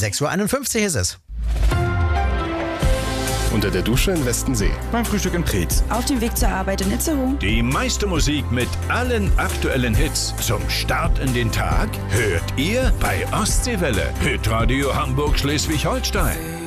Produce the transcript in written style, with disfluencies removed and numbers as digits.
6:51 Uhr ist es. Unter der Dusche in Westensee. Beim Frühstück in Preetz. Auf dem Weg zur Arbeit in Itzehoe. Die meiste Musik mit allen aktuellen Hits zum Start in den Tag hört ihr bei Ostseewelle. Hitradio Hamburg Schleswig-Holstein.